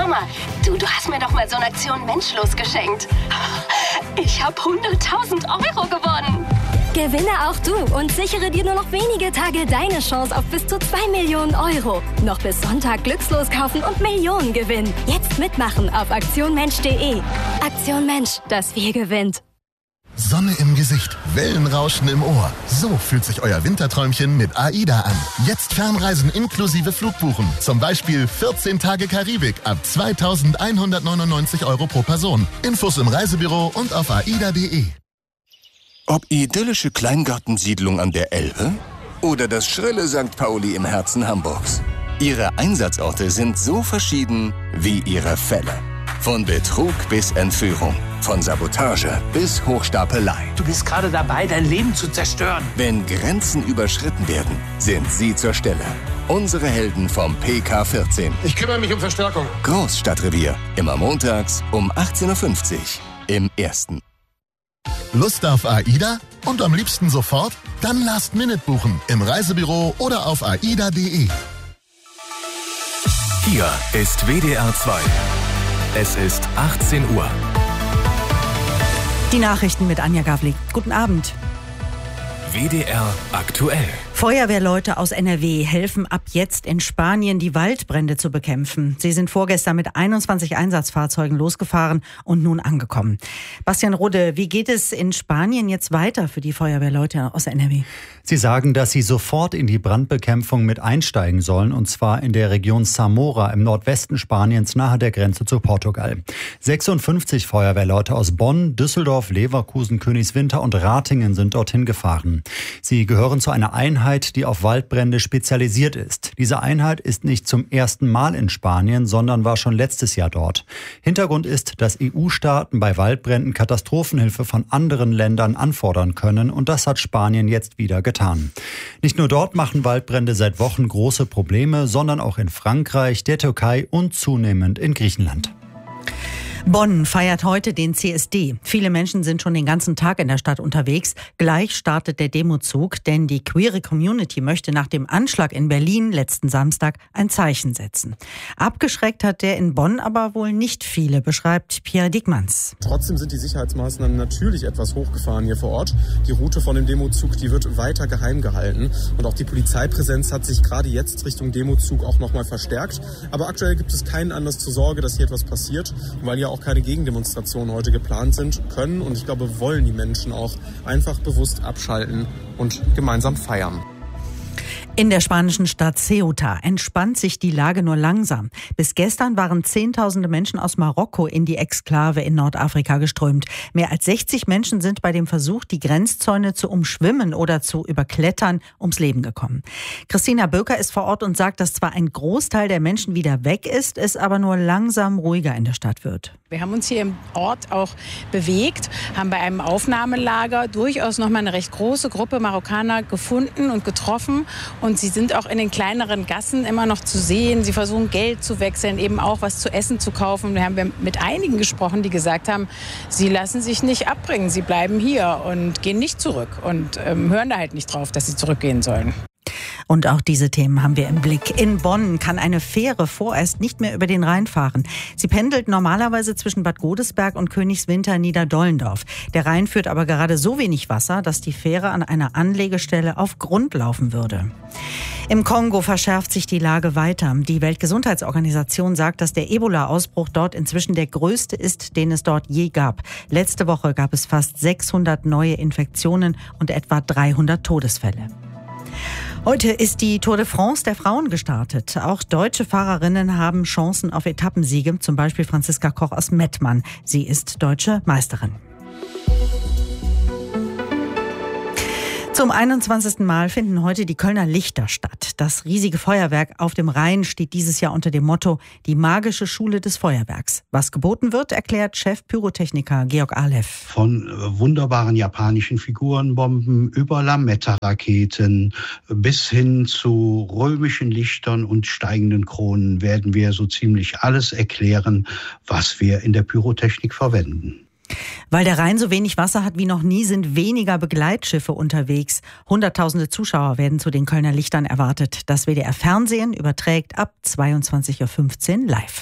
mal, du hast mir doch mal so eine Aktion Menschlos geschenkt. Ich habe 100.000 Euro gewonnen. Gewinne auch du und sichere dir nur noch wenige Tage deine Chance auf bis zu 2 Millionen Euro. Noch bis Sonntag glückslos kaufen und Millionen gewinnen. Jetzt mitmachen auf aktionmensch.de. Aktion Mensch, das Wir gewinnt. Sonne im Gesicht, Wellenrauschen im Ohr. So fühlt sich euer Winterträumchen mit AIDA an. Jetzt Fernreisen inklusive Flugbuchen. Zum Beispiel 14 Tage Karibik ab 2.199 Euro pro Person. Infos im Reisebüro und auf aida.de. Ob idyllische Kleingartensiedlung an der Elbe oder das schrille St. Pauli im Herzen Hamburgs. Ihre Einsatzorte sind so verschieden wie ihre Fälle. Von Betrug bis Entführung, von Sabotage bis Hochstapelei. Du bist gerade dabei, dein Leben zu zerstören. Wenn Grenzen überschritten werden, sind sie zur Stelle. Unsere Helden vom PK14. Ich kümmere mich um Verstärkung. Großstadtrevier, immer montags um 18.50 Uhr im Ersten. Lust auf AIDA? Und am liebsten sofort? Dann Last-Minute buchen im Reisebüro oder auf aida.de. Hier ist WDR 2. Es ist 18 Uhr. Die Nachrichten mit Anja Gavlik. Guten Abend. WDR aktuell. Feuerwehrleute aus NRW helfen ab jetzt in Spanien, die Waldbrände zu bekämpfen. Sie sind vorgestern mit 21 Einsatzfahrzeugen losgefahren und nun angekommen. Bastian Rode, wie geht es in Spanien jetzt weiter für die Feuerwehrleute aus NRW? Sie sagen, dass sie sofort in die Brandbekämpfung mit einsteigen sollen, und zwar in der Region Zamora im Nordwesten Spaniens nahe der Grenze zu Portugal. 56 Feuerwehrleute aus Bonn, Düsseldorf, Leverkusen, Königswinter und Ratingen sind dorthin gefahren. Sie gehören zu einer Einheit, die auf Waldbrände spezialisiert ist. Diese Einheit ist nicht zum ersten Mal in Spanien, sondern war schon letztes Jahr dort. Hintergrund ist, dass EU-Staaten bei Waldbränden Katastrophenhilfe von anderen Ländern anfordern können, und das hat Spanien jetzt wieder getan. Nicht nur dort machen Waldbrände seit Wochen große Probleme, sondern auch in Frankreich, der Türkei und zunehmend in Griechenland. Bonn feiert heute den CSD. Viele Menschen sind schon den ganzen Tag in der Stadt unterwegs. Gleich startet der Demozug, denn die queere Community möchte nach dem Anschlag in Berlin letzten Samstag ein Zeichen setzen. Abgeschreckt hat der in Bonn aber wohl nicht viele, beschreibt Pierre Dickmanns. Trotzdem sind die Sicherheitsmaßnahmen natürlich etwas hochgefahren hier vor Ort. Die Route von dem Demozug, die wird weiter geheim gehalten. Und auch die Polizeipräsenz hat sich gerade jetzt Richtung Demozug auch nochmal verstärkt. Aber aktuell gibt es keinen Anlass zur Sorge, dass hier etwas passiert, weil ja auch keine Gegendemonstrationen heute geplant sind, können und ich glaube, wollen die Menschen auch einfach bewusst abschalten und gemeinsam feiern. In der spanischen Stadt Ceuta entspannt sich die Lage nur langsam. Bis gestern waren Zehntausende Menschen aus Marokko in die Exklave in Nordafrika geströmt. Mehr als 60 Menschen sind bei dem Versuch, die Grenzzäune zu umschwimmen oder zu überklettern, ums Leben gekommen. Christina Böker ist vor Ort und sagt, dass zwar ein Großteil der Menschen wieder weg ist, es aber nur langsam ruhiger in der Stadt wird. Wir haben uns hier im Ort auch bewegt, haben bei einem Aufnahmelager durchaus noch mal eine recht große Gruppe Marokkaner gefunden und getroffen. Und sie sind auch in den kleineren Gassen immer noch zu sehen. Sie versuchen Geld zu wechseln, eben auch was zu essen zu kaufen. Wir haben mit einigen gesprochen, die gesagt haben, sie lassen sich nicht abbringen, sie bleiben hier und gehen nicht zurück und hören da halt nicht drauf, dass sie zurückgehen sollen. Und auch diese Themen haben wir im Blick. In Bonn kann eine Fähre vorerst nicht mehr über den Rhein fahren. Sie pendelt normalerweise zwischen Bad Godesberg und Königswinter Niederdollendorf. Der Rhein führt aber gerade so wenig Wasser, dass die Fähre an einer Anlegestelle auf Grund laufen würde. Im Kongo verschärft sich die Lage weiter. Die Weltgesundheitsorganisation sagt, dass der Ebola-Ausbruch dort inzwischen der größte ist, den es dort je gab. Letzte Woche gab es fast 600 neue Infektionen und etwa 300 Todesfälle. Heute ist die Tour de France der Frauen gestartet. Auch deutsche Fahrerinnen haben Chancen auf Etappensiege, zum Beispiel Franziska Koch aus Mettmann. Sie ist deutsche Meisterin. Zum 21. Mal finden heute die Kölner Lichter statt. Das riesige Feuerwerk auf dem Rhein steht dieses Jahr unter dem Motto Die magische Schule des Feuerwerks. Was geboten wird, erklärt Chef-Pyrotechniker Georg Ahleff. Von wunderbaren japanischen Figurenbomben über Lametta-Raketen bis hin zu römischen Lichtern und steigenden Kronen werden wir so ziemlich alles erklären, was wir in der Pyrotechnik verwenden. Weil der Rhein so wenig Wasser hat wie noch nie, sind weniger Begleitschiffe unterwegs. Hunderttausende Zuschauer werden zu den Kölner Lichtern erwartet. Das WDR Fernsehen überträgt ab 22.15 Uhr live.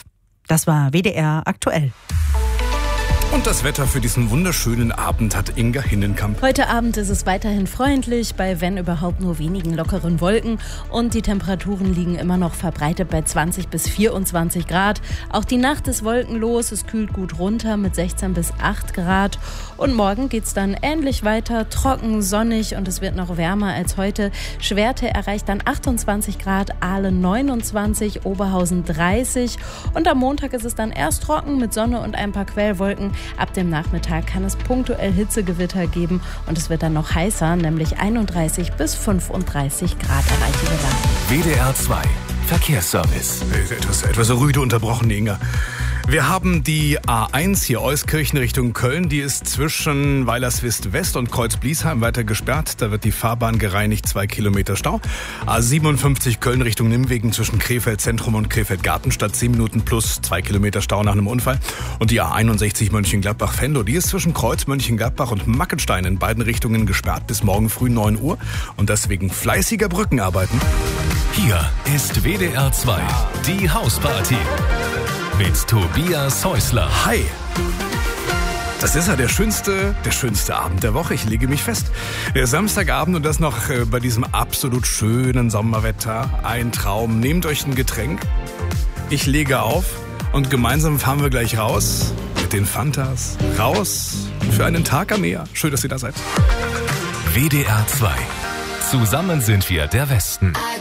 Das war WDR aktuell. Und das Wetter für diesen wunderschönen Abend hat Inga Hinnenkamp. Heute Abend ist es weiterhin freundlich, bei wenn überhaupt nur wenigen lockeren Wolken. Und die Temperaturen liegen immer noch verbreitet bei 20 bis 24 Grad. Auch die Nacht ist wolkenlos, es kühlt gut runter mit 16 bis 8 Grad. Und morgen geht es dann ähnlich weiter, trocken, sonnig und es wird noch wärmer als heute. Schwerte erreicht dann 28 Grad, Aale 29, Oberhausen 30. Und am Montag ist es dann erst trocken mit Sonne und ein paar Quellwolken. Ab dem Nachmittag kann es punktuell Hitzegewitter geben und es wird dann noch heißer, nämlich 31 bis 35 Grad erreichen wir dann. WDR 2 Verkehrsservice. Etwas rüde unterbrochen, Inga. Wir haben die A1 hier Euskirchen Richtung Köln. Die ist zwischen Weilerswist West und Kreuz-Bliesheim weiter gesperrt. Da wird die Fahrbahn gereinigt, 2 Kilometer Stau. A57 Köln Richtung Nimwegen zwischen Krefeld Zentrum und Krefeld Gartenstadt 10 Minuten plus 2 Kilometer Stau nach einem Unfall. Und die A61 Mönchengladbach-Venlo, die ist zwischen Kreuz Mönchengladbach und Mackenstein in beiden Richtungen gesperrt bis morgen früh 9 Uhr. Und deswegen fleißiger Brückenarbeiten. Hier ist WDR 2, die Hausparty. Mit Tobias Häusler. Hi! Das ist ja der schönste Abend der Woche, ich lege mich fest. Der Samstagabend und das noch bei diesem absolut schönen Sommerwetter. Ein Traum. Nehmt euch ein Getränk. Ich lege auf und gemeinsam fahren wir gleich raus mit den Fantas. Raus für einen Tag am Meer. Schön, dass ihr da seid. WDR 2. Zusammen sind wir der Westen.